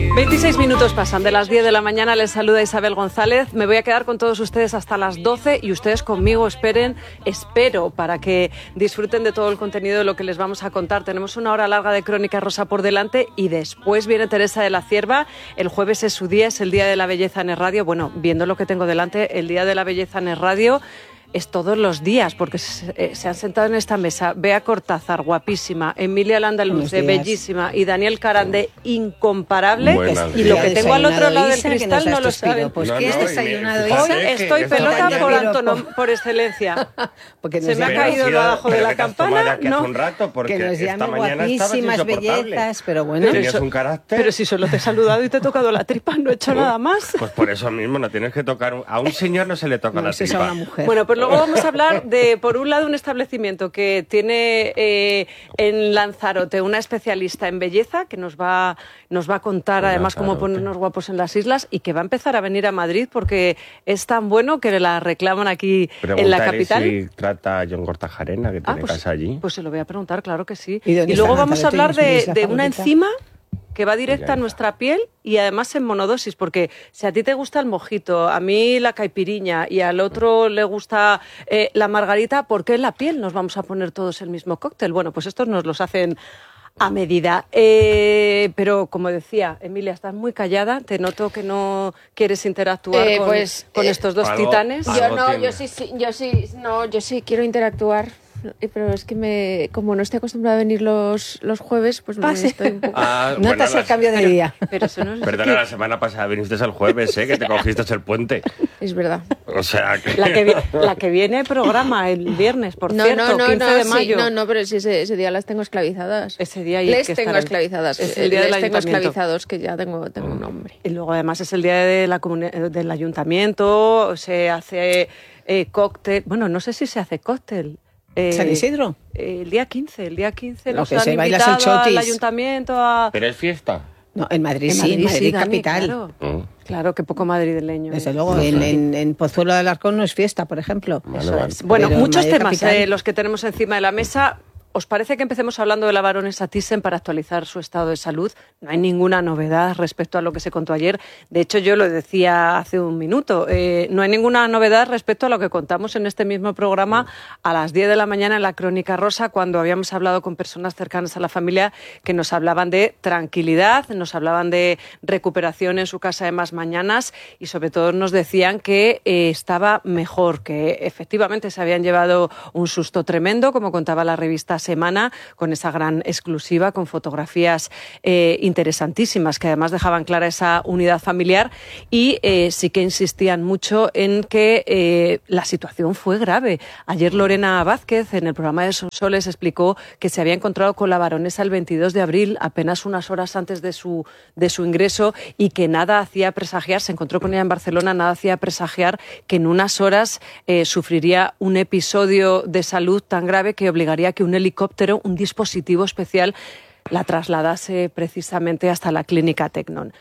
26 minutos pasan de las 10 de la mañana, les saluda Isabel González. Me voy a quedar con todos ustedes hasta las 12 y ustedes conmigo espero para que disfruten de todo el contenido de lo que les vamos a contar. Tenemos una hora larga de Crónica Rosa por delante y después viene Teresa de la Cierva. El jueves es su día, es el Día de la Belleza en el Radio. Bueno, viendo lo que tengo delante, el Día de la Belleza en el Radio es todos los días, porque se han sentado en esta mesa Bea Cortázar, guapísima, Emilia Landaluce, bellísima, y Daniel Carande, incomparable. Y lo que tengo al otro lado del cristal no lo saben. Pues ¿qué has desayunado, Isa? Hoy estoy pelota por excelencia. Porque se me ha caído debajo de la campana. No. Hace un rato, porque que nos esta mañana guapísimas bellezas, pero bueno. Tenías un carácter. Pero si solo te he saludado y te he tocado la tripa, no he hecho nada más. Pues por eso mismo, no tienes que tocar. A un señor no se le toca la tripa. Es a una mujer. Bueno, pues luego vamos a hablar de, por un lado, un establecimiento que tiene en Lanzarote una especialista en belleza que nos va a contar además cómo ponernos guapos en las islas y que va a empezar a venir a Madrid porque es tan bueno que la reclaman aquí en la capital. Si trata a John Cortajarena, que tiene casa allí. Pues se lo voy a preguntar, claro que sí. Y luego vamos a hablar de una enzima que va directa a nuestra piel y además en monodosis, porque si a ti te gusta el mojito, a mí la caipiriña y al otro le gusta la margarita, ¿por qué en la piel nos vamos a poner todos el mismo cóctel? Bueno, pues estos nos los hacen a medida. Pero como decía, Emilia, estás muy callada, te noto que no quieres interactuar con estos dos titanes. Yo sí quiero interactuar. Pero es que como no estoy acostumbrada a venir los jueves, pues me estoy un poco... Notas el cambio de día. Pero eso no es... Perdona, la semana pasada viniste el jueves, que te cogiste el puente. Es verdad. O sea que... La que viene programa el viernes, por cierto, 15 de mayo. No, pero si ese día las tengo esclavizadas. Ese día les tengo esclavizadas. Es el día del tengo ayuntamiento. Esclavizados, que ya tengo un nombre. Y luego además es el día del ayuntamiento, se hace cóctel... Bueno, no sé si se hace cóctel. ¿San Isidro? El día 15 nos que han se bailas el invitado chotis. al ayuntamiento ¿Pero es fiesta? No, en Madrid sí, en Madrid Dani, capital. Claro, que poco madrileño. Desde luego, en Pozuelo de Alarcón no es fiesta, por ejemplo. Eso es. Bueno, pero muchos Madrid temas capital. los que tenemos encima de la mesa. ¿Os parece que empecemos hablando de la baronesa Thyssen para actualizar su estado de salud? No hay ninguna novedad respecto a lo que se contó ayer. De hecho, yo lo decía hace un minuto. No hay ninguna novedad respecto a lo que contamos en este mismo programa a las 10 de la mañana en la Crónica Rosa, cuando habíamos hablado con personas cercanas a la familia que nos hablaban de tranquilidad, nos hablaban de recuperación en su casa de más mañanas y sobre todo nos decían que estaba mejor, que efectivamente se habían llevado un susto tremendo, como contaba la revista Semana, con esa gran exclusiva, con fotografías interesantísimas que además dejaban clara esa unidad familiar y sí que insistían mucho en que la situación fue grave. Ayer Lorena Vázquez en el programa de Sonsoles explicó que se había encontrado con la baronesa el 22 de abril, apenas unas horas antes de su ingreso, y que nada hacía presagiar, se encontró con ella en Barcelona, nada hacía presagiar que en unas horas sufriría un episodio de salud tan grave que obligaría a que un helicóptero, un dispositivo especial, la trasladase precisamente hasta la clínica Tecnon.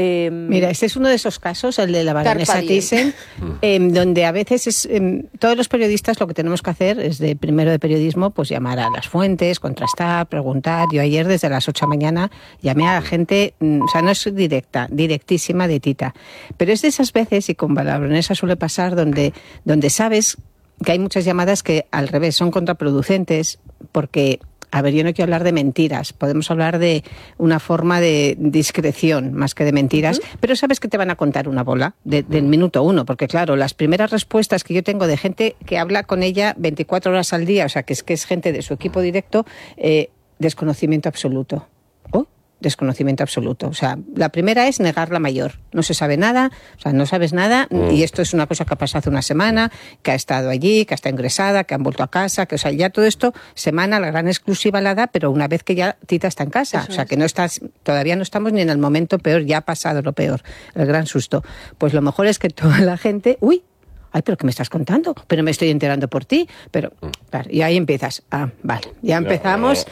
Mira, este es uno de esos casos, el de la baronesa Thyssen, donde a veces todos los periodistas lo que tenemos que hacer es primero de periodismo, pues llamar a las fuentes, contrastar, preguntar. Yo ayer desde las 8 de la mañana llamé a la gente, o sea, no es directísima de Tita, pero es de esas veces, y con la baronesa suele pasar, donde sabes que hay muchas llamadas que al revés son contraproducentes, porque, a ver, yo no quiero hablar de mentiras, podemos hablar de una forma de discreción más que de mentiras, pero sabes que te van a contar una bola del minuto uno, porque claro, las primeras respuestas que yo tengo de gente que habla con ella 24 horas al día, o sea, que es gente de su equipo directo, desconocimiento absoluto. Desconocimiento absoluto. O sea, la primera es negar la mayor. No se sabe nada, o sea, no sabes nada, y esto es una cosa que ha pasado hace una semana, que ha estado allí, que está ingresada, que han vuelto a casa, que, o sea, ya todo esto, semana, la gran exclusiva la da, pero una vez que ya Tita está en casa. Eso o sea, que todavía no estamos ni en el momento peor, ya ha pasado lo peor, el gran susto. Pues lo mejor es que toda la gente, Ay, ¿pero qué me estás contando? Pero me estoy enterando por ti. Pero, claro, y ahí empiezas. Vale, ya empezamos.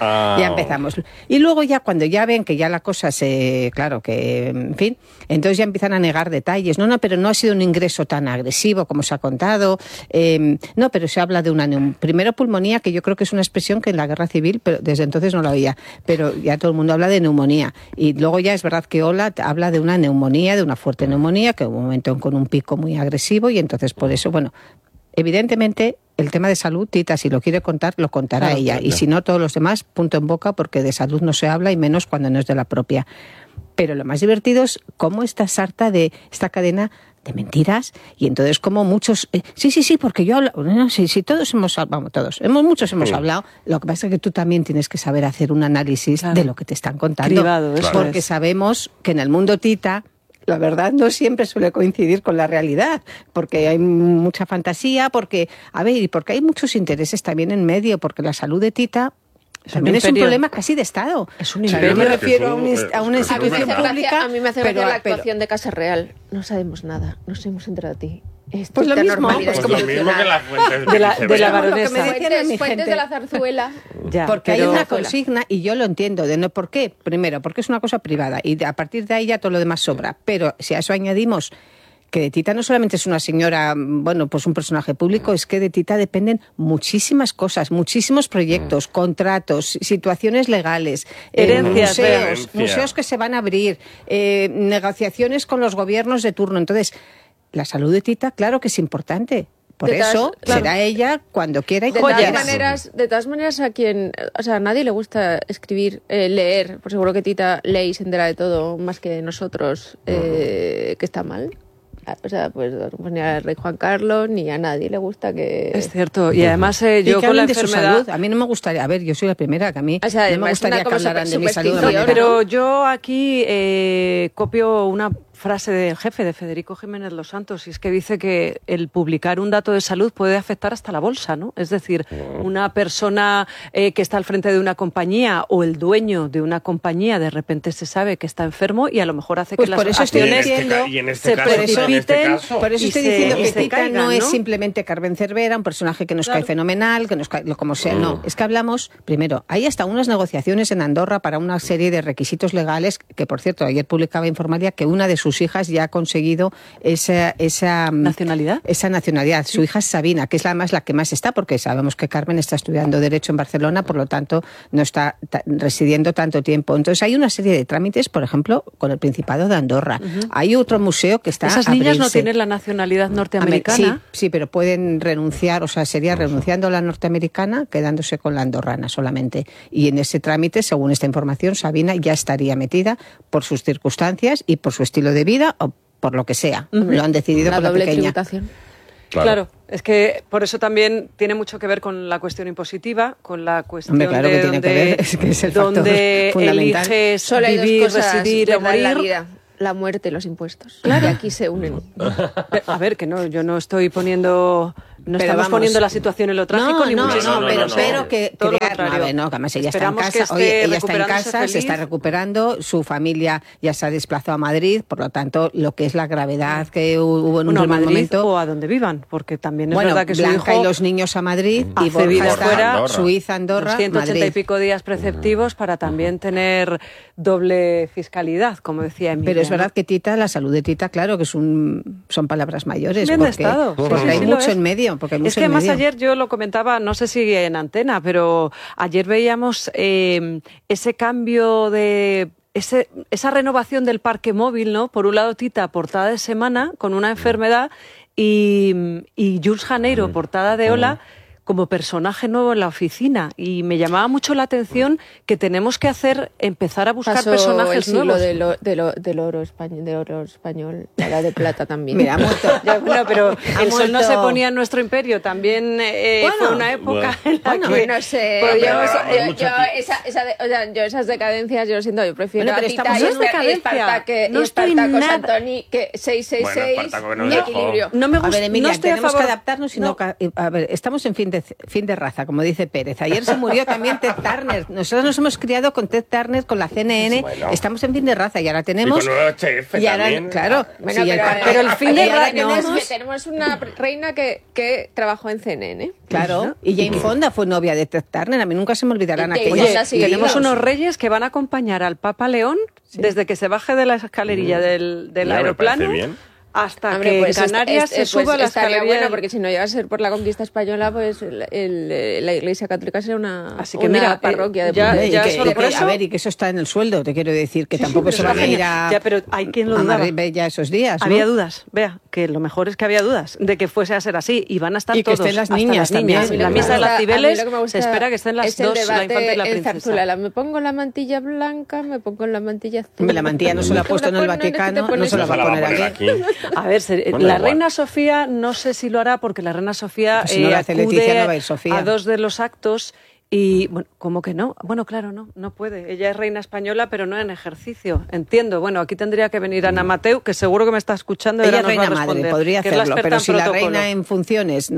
Y luego ya cuando ya ven que ya la cosa claro, que, en fin, entonces ya empiezan a negar detalles. No, pero no ha sido un ingreso tan agresivo como se ha contado. No, pero se habla de una primero pulmonía, que yo creo que es una expresión que en la guerra civil, pero desde entonces no la oía, pero ya todo el mundo habla de neumonía. Y luego ya es verdad que Ola habla de una neumonía, de una fuerte neumonía, que hubo un momento con un pico muy agresivo, y entonces por eso, bueno, evidentemente el tema de salud, Tita, si lo quiere contar, lo contará ella. Claro. Y si no, todos los demás, punto en boca, porque de salud no se habla, y menos cuando no es de la propia. Pero lo más divertido es cómo está sarta de esta cadena de mentiras, y entonces como muchos sí, porque yo hablo, no, sí, todos hemos muchos hemos hablado. Lo que pasa es que tú también tienes que saber hacer un análisis de lo que te están contando, cribado, porque sabemos que en el mundo Tita la verdad no siempre suele coincidir con la realidad, porque hay mucha fantasía, porque hay muchos intereses también en medio, porque la salud de Tita también es un problema casi de Estado. Es un imperio. Yo me refiero a una institución pública. A mí me hace gracia la actuación de Casa Real. No sabemos nada, nos hemos enterado de ti. Pues lo mismo, pues lo mismo que las fuentes de la baronesa. Fuentes de la zarzuela. Ya, porque hay una consigna, y yo lo entiendo, ¿por qué? Primero, porque es una cosa privada, y a partir de ahí ya todo lo demás sobra. Pero si a eso añadimos que de Tita no solamente es una señora, pues un personaje público, es que de Tita dependen muchísimas cosas, muchísimos proyectos, contratos, situaciones legales, museos que se van a abrir, negociaciones con los gobiernos de turno. Entonces, la salud de Tita, claro que es importante. Por eso será ella cuando quiera y como quiera. De todas maneras, a nadie le gusta escribir, leer, por seguro que Tita lee y se entera de todo más que nosotros, que está mal. Pues ni al rey Juan Carlos ni a nadie le gusta que... Es cierto, y además yo con la enfermedad... A mí no me gustaría... A ver, yo soy la primera, que a mí no me gustaría que hablaran de mi salud. Pero yo aquí copio una frase del jefe, de Federico Jiménez Los Santos, y es que dice que el publicar un dato de salud puede afectar hasta la bolsa, ¿no? Es decir, una persona que está al frente de una compañía, o el dueño de una compañía, de repente se sabe que está enfermo y a lo mejor hace que las acciones se precipiten. Por eso estoy diciendo que Tita no es simplemente Carmen Cervera, un personaje que nos cae fenomenal, que nos cae como sea. No, es que hablamos, primero, hay hasta unas negociaciones en Andorra para una serie de requisitos legales, que por cierto, ayer publicaba Informalia que una de sus hijas ya ha conseguido esa nacionalidad. Esa nacionalidad. Su hija es Sabina, que es la que más está, porque sabemos que Carmen está estudiando Derecho en Barcelona, por lo tanto no está residiendo tanto tiempo. Entonces hay una serie de trámites, por ejemplo, con el Principado de Andorra. Hay otro museo que está Esas niñas no tienen la nacionalidad norteamericana. Sí, pero pueden renunciar, o sea, sería renunciando a la norteamericana, quedándose con la andorrana solamente. Y en ese trámite, según esta información, Sabina ya estaría metida por sus circunstancias y por su estilo de vida o por lo que sea. Lo han decidido por la doble pequeña. Tributación. Claro, es que por eso también tiene mucho que ver con la cuestión impositiva, con la cuestión claro de que tiene que ver, es que es el donde fundamental. eliges Solo hay vivir, dos cosas residir o morir. en la vida: la muerte y los impuestos. Claro. Y aquí se unen. A ver, que no, yo no estoy poniendo... No estamos poniendo la situación en lo trágico, ni muchísimo menos. Pero que todo lo crear, contrario. no, que además ella está en Esperamos casa, ella está en casa, se está recuperando, su familia ya se ha desplazado a Madrid, por lo tanto, lo que es la gravedad que hubo en un primer momento... o a donde vivan, porque también es verdad que su Blanca hijo y los niños a Madrid, y Borja Borja está fuera, Suiza, Andorra, 180 Madrid. y pico días preceptivos para también tener doble fiscalidad, como decía Emilia. Pero es verdad que Tita, la salud de Tita, claro que son palabras mayores. Bien de Estado. Porque hay mucho en medio. Es que más ayer yo lo comentaba, no sé si en antena, pero ayer veíamos ese cambio de... esa renovación del parque móvil, ¿no? Por un lado, Tita, portada de Semana, con una enfermedad, y Jules Janeiro, portada de Hola, como personaje nuevo en la oficina. Y me llamaba mucho la atención que tenemos que empezar a buscar personajes nuevos. Del oro español, la edad de plata también. Mira, muerto. Bueno, pero el sol no se ponía en nuestro imperio. También fue una época en la que... No sé, yo esas decadencias, yo lo siento, yo prefiero a Tita y Espartaco Santoni, que 666 y equilibrio. No estoy a favor. Tenemos que adaptarnos, a ver, estamos en fin de fin de raza, como dice Pérez. Ayer se murió también Ted Turner. Nosotros nos hemos criado con Ted Turner, con la CNN. Bueno. Estamos en fin de raza y ahora tenemos... Y con UHF y ahora, también. claro. Bueno, sí, pero el fin de raza... tenemos una reina que trabajó en CNN. Claro, y Jane Fonda fue novia de Ted Turner. A mí nunca se me olvidarán Y aquellas. Fonda sigue Tenemos vivos. unos reyes que van a acompañar al Papa León desde que se baje de la escalerilla del Ya, me aeroplano parece bien. hasta Hombre, que pues en Canarias se suba la estaría escalería. bueno, porque si no llega a ser por la conquista española, pues la Iglesia Católica sería una, Así que una mira, parroquia de ya- pueblo. Y ya que- solo por eso- a ver, y que eso está en el sueldo, te quiero decir, que tampoco se van a ir a... Ya, pero hay quien lo a dudaba. Marbella esos días, ¿no? Había dudas, vea, que lo mejor es que había dudas de que fuese a ser así y van a estar Y que todos. estén las hasta niñas también. En A la mí lo misa de las A mí Cibeles lo que me gusta se espera que estén las es el dos, la debate infanta y la en princesa. Zarzuela. ¿Me pongo la mantilla blanca? ¿Me pongo la mantilla azul? Hombre, la mantilla no se la ha puesto en el No, no, Vaticano, te no se la pones- va a poner aquí. A ver, Bueno, la igual. reina Sofía no sé si lo hará porque la reina Sofía Pues si no lo hace Leticia, acude no va a ir Sofía. a 2 de los actos y, bueno, ¿cómo que no? Bueno, claro, no puede. Ella es reina española, pero no en ejercicio. Entiendo. Bueno, aquí tendría que venir Ana Mateu, que seguro que me está escuchando. y Ella ahora es nos va a reina madre, responder, podría que es la hacerlo, experta pero en si la protocolo. reina en funciones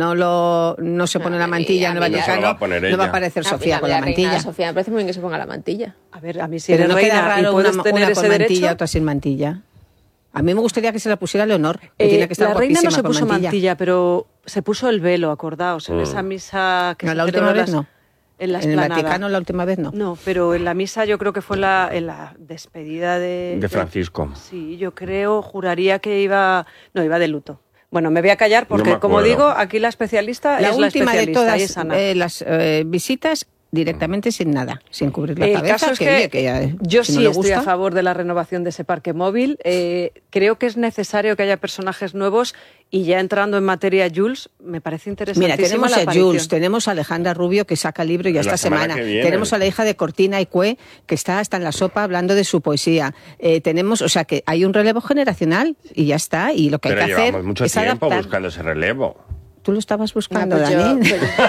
no se pone la mantilla en el a mí ya- Vaticano, No se la va a poner no va a ella. aparecer A mí Sofía con la reina mantilla. Sofía me parece muy bien que se ponga la mantilla. A ver, a mí si Pero eres no queda reina y raro puedes una tener con ese mantilla, derecho... otra sin mantilla. A mí me gustaría que se la pusiera Leonor, que tiene que estar la reina no guapísima se con puso mantilla, pero se puso el velo, acordaos, en esa misa que No, se la última celebró vez no. en la En el explanada. Vaticano la última vez no. No, pero en la misa yo creo que fue en la despedida De Francisco. Sí, yo creo, juraría que iba de luto. Bueno, me voy a callar porque, No me como acuerdo. digo, aquí la especialista La es la última de especialista y todas es Ana. las visitas directamente sin nada, sin cubrir la El cabeza. caso es oye, que ya, yo si sí no le estoy a gusta. favor de la renovación de ese parque móvil. Creo que es necesario que haya personajes nuevos y ya entrando en materia, Jules, me parece interesantísima Mira, tenemos la a aparición. Jules, tenemos a Alejandra Rubio que saca libro ya La esta semana que viene. Tenemos a la hija de Cortina y Cue que está hasta en la sopa hablando de su poesía. Tenemos, o sea, que hay un relevo generacional y ya está. Y lo que Pero hay que hacer llevamos mucho es tiempo adaptar. buscando ese relevo. Tú lo estabas buscando, Pues Dani.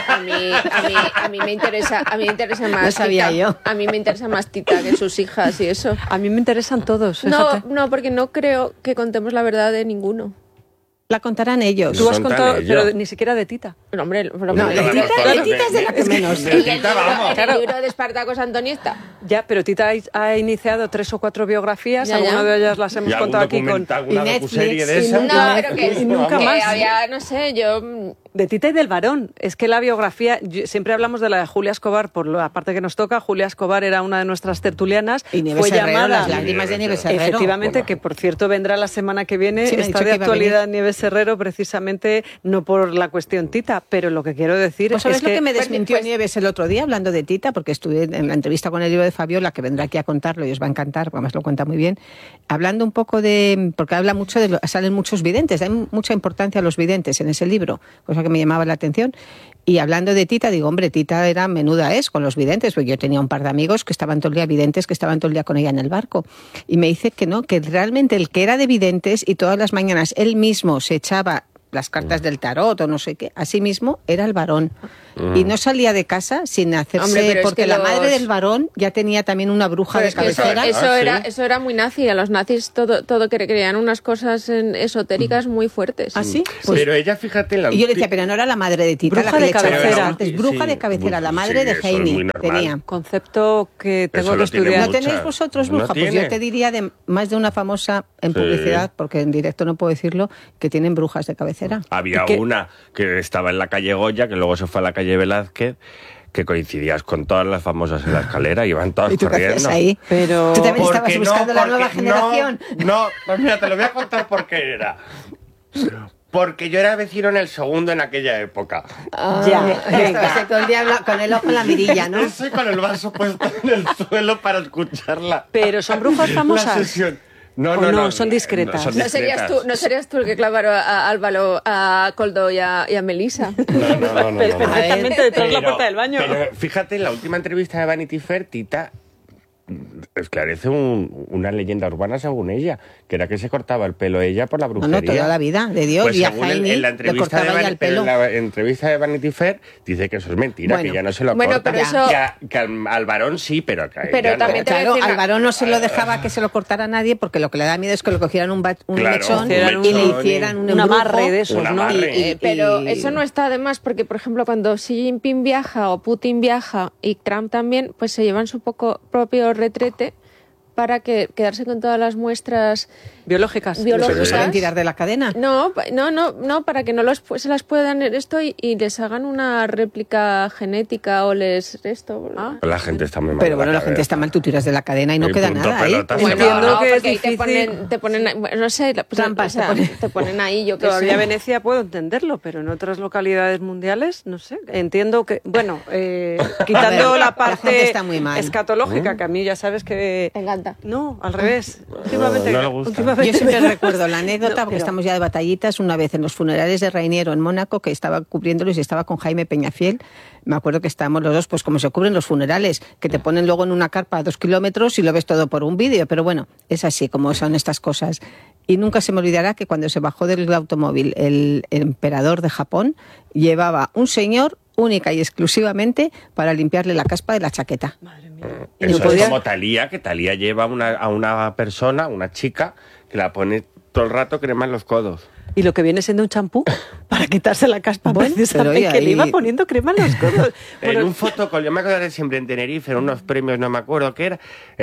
a mí me interesa más No sabía Tita. yo. A mí me interesa más Tita que sus hijas y eso. A mí me interesan todos, No, fíjate. no, porque no creo que contemos la verdad de ninguno. La contarán ellos. Tú has Son tan contado, ellos. pero ni siquiera de Tita. No, hombre, No, de Tita es de la que menos. De Tita, vamos. el libro de Espartacos Antonieta. Ya, pero Tita ha iniciado 3 o 4 biografías, Ya, algunas ya. de ellas las hemos ¿Y algún contado aquí con... documental, alguna y Netflix, docuserie de y esa? No, pero que, Y nunca que más. había, no sé, yo... De Tita y del Varón. Es que la biografía, siempre hablamos de la de Julia Escobar, por la parte que nos toca. Julia Escobar era una de nuestras tertulianas. Y Nieves fue Herrero, llamada. las lágrimas de Nieves Herrero. Efectivamente, Bueno. que por cierto vendrá la semana que viene. Sí, me ha Está dicho de que iba a actualidad venir. Nieves Herrero, precisamente no por la cuestión Tita, pero lo que quiero decir Pues ¿sabes es lo que que me desmintió pues- Nieves el otro día hablando de Tita? Porque estuve en la entrevista con el libro de Fabiola, que vendrá aquí a contarlo y os va a encantar, porque además lo cuenta muy bien, hablando un poco de... porque habla mucho salen muchos videntes, hay mucha importancia a los videntes en ese libro, cosa que me llamaba la atención. Y hablando de Tita, digo, hombre, Tita era menuda con los videntes, porque yo tenía un par de amigos que estaban todo el día videntes, que estaban todo el día con ella en el barco. Y me dice que no, que realmente el que era de videntes y todas las mañanas él mismo se echaba las cartas del tarot o no sé qué, así mismo era el varón. Y no salía de casa sin hacerse, Hombre, pero es porque que la los- madre del varón ya tenía también una bruja Pero de es que eso, cabecera. sí. eso era muy nazi. A los nazis todo que creían unas cosas esotéricas muy fuertes. ¿Ah, sí? Pues- Pero ella, fíjate, la y yo le decía, pero no era la madre de Tita, Bruja la que de le echaba cabecera. las cartas. Bruja Sí, de cabecera, la sí, madre de eso es Heini muy normal. tenía. concepto que tengo Eso que lo tiene estudiar. ¿No mucha- tenéis vosotros ¿No bruja? Pues tiene? yo te diría de más de una famosa en Sí. publicidad, porque en directo no puedo decirlo, que tienen brujas de cabecera. Había ¿Y qué? una que estaba en la calle Goya, que luego se fue a la calle Velázquez, que coincidías con todas las famosas en la escalera, iban todas ¿Y tú qué corriendo. hacías ahí? Pero- Tú también Porque estabas no, buscando la porque nueva no, generación. No, pues mira, te lo voy a contar por qué era. Porque yo era vecino en el segundo en aquella época. Ya, estabas todo el día con el ojo en la mirilla, ¿no? Estoy con el vaso puesto en el suelo para escucharla. Pero son brujas La famosas. sesión. No, ¿O no, no? Son discretas. son No serías discretas. tú el que clavaron a Álvaro, a Coldo y a Melissa. No. Perfectamente detrás de la Pero- puerta del baño. Pero fíjate, en la última entrevista de Vanity Fair, Tita esclarece una leyenda urbana según ella, que era que se cortaba el pelo ella por la brujería. No, toda la vida, de Dios. Pues y a según Jaime en la le entrevista cortaba ya el pelo. en la entrevista de Vanity Fair dice que eso es mentira, Bueno. que ya no se lo Bueno, corta. pero eso- Que al varón sí, pero que a Pero ella también no. te voy a Claro, decir al una- varón no se lo dejaba que se lo cortara a nadie porque lo que le da miedo es que le cogieran un Claro, mechón un y le mechón hicieran un un embrujo. amarre de esos, Un ¿no? amarre. Pero eso no está de más porque, por ejemplo, cuando Xi Jinping viaja o Putin viaja y Trump también, pues se llevan su propio retrete para quedarse con todas las muestras Biológicas. ¿Se suelen tirar de la cadena? No, para que no se las puedan esto y les hagan una réplica genética o La gente está muy mal. Pero de bueno, la gente cabeza. está mal, tú tiras de la cadena y no Y queda punto nada ahí. pelota, se Bueno, Entiendo va. no, que es porque ahí difícil. te ponen, no sé, Trampas, te ponen ahí, yo qué Todavía sé. Venecia puedo entenderlo, pero en otras localidades mundiales, no sé. Entiendo que, bueno, quitando A ver, la la parte gente está muy mal. escatológica, que a mí ya sabes que... Te encanta. No, al revés. Últimamente, no le gusta. últimamente- Yo siempre recuerdo la anécdota, No, porque pero- estamos ya de batallitas, una vez en los funerales de Rainiero en Mónaco, que estaba cubriéndolos y estaba con Jaime Peñafiel. Me acuerdo que estábamos los dos, pues como se cubren los funerales, que te ponen luego en una carpa a 2 kilómetros y lo ves todo por un vídeo. Pero bueno, es así como son estas cosas. Y nunca se me olvidará que cuando se bajó del automóvil el emperador de Japón, llevaba un señor única y exclusivamente para limpiarle la caspa de la chaqueta. Madre mía. Y Eso no podía- es como Thalía, que Thalía lleva a una persona, una chica, que la pone todo el rato crema en los codos. Y lo que viene siendo un champú para quitarse la caspa, Bueno, precisamente, pero oye, que le iba ahí- poniendo crema en los codos. En Bueno, un fotocall, yo me acuerdo siempre en Tenerife, en unos premios, no me acuerdo qué era,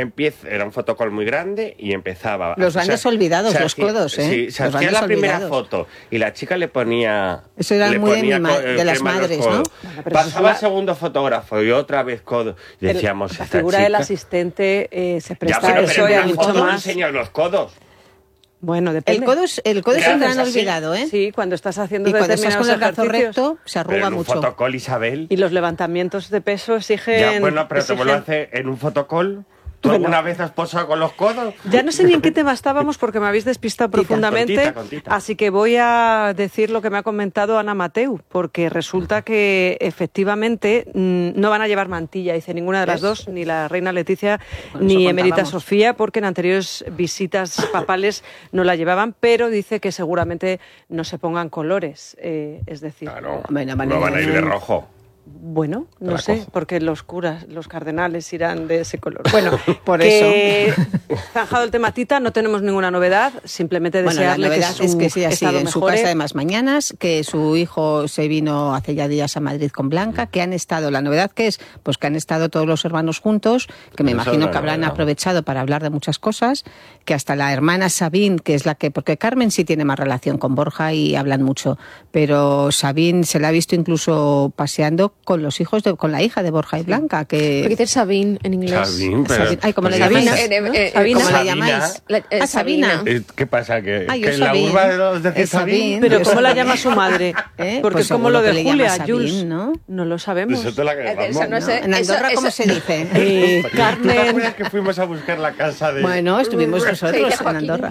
era un fotocall muy grande y empezaba... Los grandes olvidados, los codos, ¿eh? Sí, se Los hacía grandes la primera olvidados. foto y la chica le ponía... Eso era le muy de ponía de las crema en los madres, ¿no? codos. Bueno, pero eso Pasaba es el segundo fotógrafo y otra vez codo. Y decíamos, la esta figura chica... del asistente se Ya, presta pero a eso en y a una mucho foto más. enseñas los codos. Bueno, depende. El codo es ¿Qué un gran haces así? olvidado, ¿eh? Sí, cuando estás haciendo Y cuando estás determinados con el brazo ejercicios. recto, se Pero arruga en un mucho. fotocall, Isabel... Y los levantamientos de peso exigen... Ya, bueno, pero te vuelvo a exigen- hacer en un fotocall. ¿Tú Bueno. alguna vez has posado con los codos? Ya no sé ni en qué tema estábamos porque me habéis despistado profundamente. Contita. Así que voy a decir lo que me ha comentado Ana Mateu, porque resulta que efectivamente no van a llevar mantilla, dice ninguna de las dos, ni la reina Leticia Bueno, ni eso Emérita contábamos. Sofía, porque en anteriores visitas papales no la llevaban, pero dice que seguramente no se pongan colores. Es decir, Claro, Bueno, no van a ir de rojo. bueno, no la sé, cojo. porque los curas, los cardenales irán de ese color. Bueno, Por que, zanjado el tema Tita, no tenemos ninguna novedad, simplemente Bueno, la desearle novedad que es su que siga estado en su mejore. casa de más mañanas, que su hijo se vino hace ya días a Madrid con Blanca, que han estado, la novedad que es, pues que han estado todos los hermanos juntos, que me Esa imagino es que la habrán novedad. aprovechado para hablar de muchas cosas, que hasta la hermana Sabine, que es la que, porque Carmen sí tiene más relación con Borja y hablan mucho, pero Sabine se la ha visto incluso paseando con los hijos con la hija de Borja y Blanca, que... Porque dice Sabine en inglés. Sabine, pero... Sabine. Ay, ¿cómo le pues llamáis? ya ves. Sabina. ¿Cómo la Sabina. llamáis? La- Sabina. Sabina. ¿Qué pasa? ¿Que, Ay, que yo en la Sabine. urba los decís Es Sabine. Sabine? Pero Yo ¿cómo la Sabine. llama su madre? ¿Eh? Porque Pues es como lo seguro de que le Julia, llama Sabine, Jules. ¿no? No lo sabemos. Eso te la que Eso no vamos. sé. En Andorra, Eso- ¿cómo eso- se dice? ¿Tú te Carmen, acuerdas que fuimos a buscar la casa de... Bueno, estuvimos Sí, nosotros de en Joaquín. Andorra.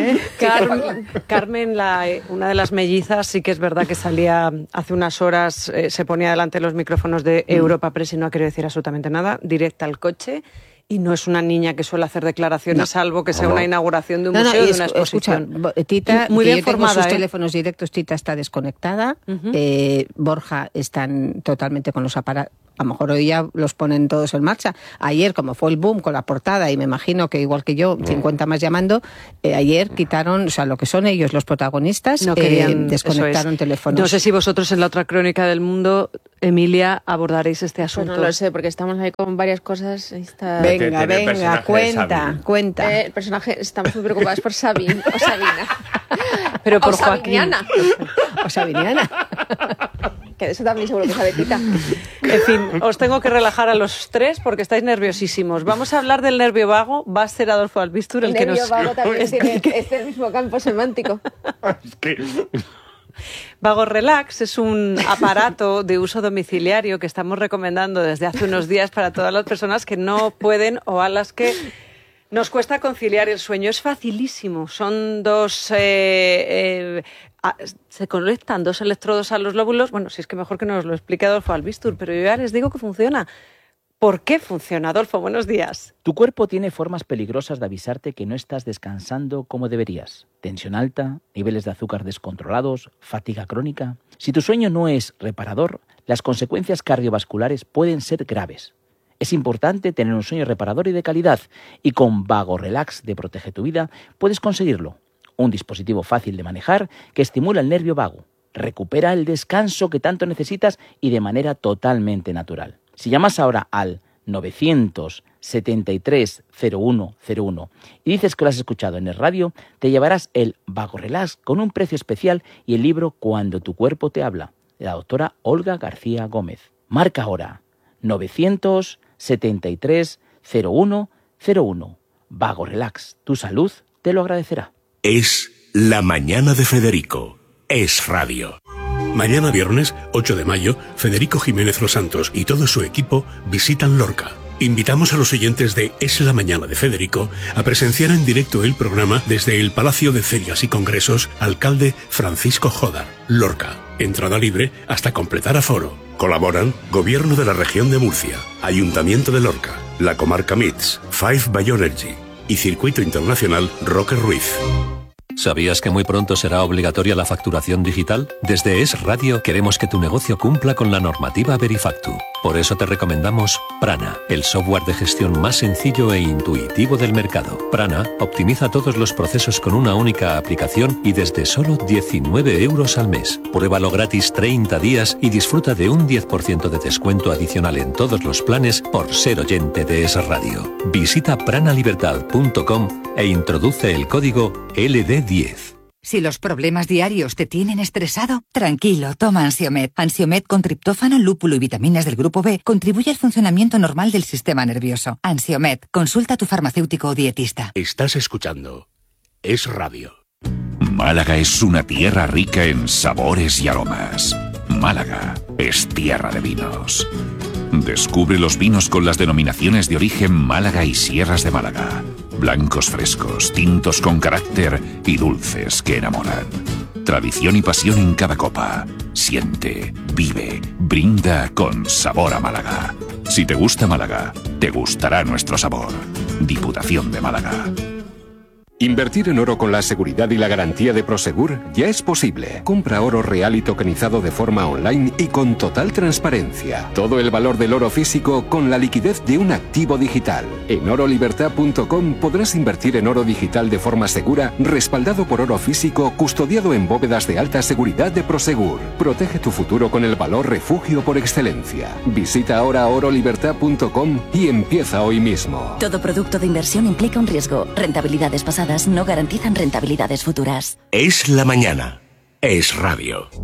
Carmen una de las mellizas, sí que es verdad que salía hace unas horas, se ponía delante de los micrófonos de Europa Press y no ha querido decir absolutamente nada, directa al coche. Y no es una niña que suele hacer declaraciones, No. salvo que sea No. una inauguración de un No, no, museo, y de una exposición. escucha, Tita, Muy que bien yo tengo formada, sus ¿eh? teléfonos directos, Tita está desconectada, Borja están totalmente con los aparatos, a lo mejor hoy ya los ponen todos en marcha. Ayer, como fue el boom con la portada, y me imagino que igual que yo, 50 más llamando, ayer quitaron, o sea, lo que son ellos los protagonistas, No querían, desconectaron eso es. teléfonos. No sé si vosotros en la otra crónica del mundo, Emilia, abordaréis este Pues asunto. no lo sé, porque estamos ahí con varias cosas. Ahí está. Ve- Venga, tiene el venga, personaje de Sabine. cuenta. El personaje, estamos muy preocupados por Sabine o Sabina. Pero por o Joaquín. Sabiniana, O Sabiniana. que de eso también seguro que sabe Tita. En fin, os tengo que relajar a los tres porque estáis nerviosísimos. Vamos a hablar del nervio vago. Va a ser Adolfo Albistur el El que nervio nos... vago también tiene explique. es el mismo campo semántico. Es que... Vago Relax es un aparato de uso domiciliario que estamos recomendando desde hace unos días para todas las personas que no pueden o a las que nos cuesta conciliar el sueño. Es facilísimo. Son se conectan dos electrodos a los lóbulos. Bueno, si es que mejor que nos lo explique Adolfo Albistur, pero yo ya les digo que funciona. ¿Por qué funciona? Adolfo, buenos días. Tu cuerpo tiene formas peligrosas de avisarte que no estás descansando como deberías. Tensión alta, niveles de azúcar descontrolados, fatiga crónica. Si tu sueño no es reparador, las consecuencias cardiovasculares pueden ser graves. Es importante tener un sueño reparador y de calidad, y con Vago Relax de Protege tu Vida puedes conseguirlo. Un dispositivo fácil de manejar que estimula el nervio vago. Recupera el descanso que tanto necesitas y de manera totalmente natural. Si llamas ahora al 973-0101 y dices que lo has escuchado en el radio, te llevarás el Vago Relax con un precio especial y el libro Cuando tu cuerpo te habla, de la doctora Olga García Gómez. Marca ahora 973-0101. Vago Relax, tu salud te lo agradecerá. Es La Mañana de Federico. Es radio. Mañana viernes, 8 de mayo, Federico Jiménez Los Santos y todo su equipo visitan Lorca. Invitamos a los oyentes de Es la Mañana de Federico a presenciar en directo el programa desde el Palacio de Ferias y Congresos Alcalde Francisco Jodar, Lorca. Entrada libre hasta completar aforo. Colaboran Gobierno de la Región de Murcia, Ayuntamiento de Lorca, la Comarca MITS, Five Bioenergy y Circuito Internacional Roque Ruiz. ¿Sabías que muy pronto será obligatoria la facturación digital? Desde Es Radio queremos que tu negocio cumpla con la normativa Verifactu. Por eso te recomendamos Prana, el software de gestión más sencillo e intuitivo del mercado. Prana optimiza todos los procesos con una única aplicación y desde solo 19 euros al mes. Pruébalo gratis 30 días y disfruta de un 10% de descuento adicional en todos los planes por ser oyente de Es Radio. Visita pranalibertad.com e introduce el código LD10. Si los problemas diarios te tienen estresado, tranquilo, toma Ansiomed. Ansiomed con triptófano, lúpulo y vitaminas del grupo B contribuye al funcionamiento normal del sistema nervioso. Ansiomed, consulta a tu farmacéutico o dietista. Estás escuchando Es Radio. Málaga es una tierra rica en sabores y aromas. Málaga es tierra de vinos. Descubre los vinos con las denominaciones de origen Málaga y Sierras de Málaga. Blancos frescos, tintos con carácter y dulces que enamoran. Tradición y pasión en cada copa. Siente, vive, brinda con sabor a Málaga. Si te gusta Málaga, te gustará nuestro sabor. Diputación de Málaga. Invertir en oro con la seguridad y la garantía de Prosegur ya es posible. Compra oro real y tokenizado de forma online y con total transparencia. Todo el valor del oro físico con la liquidez de un activo digital. En orolibertad.com podrás invertir en oro digital de forma segura, respaldado por oro físico, custodiado en bóvedas de alta seguridad de Prosegur. Protege tu futuro con el valor refugio por excelencia. Visita ahora orolibertad.com y empieza hoy mismo. Todo producto de inversión implica un riesgo. Rentabilidades pasadas no garantizan rentabilidades futuras. Es la mañana. Es radio.